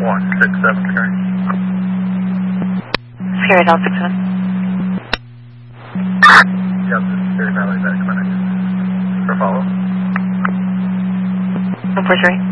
167 Scary. Scary Delta 61. Yep, this is Scary Valley Vet Clinic. For follow. 143.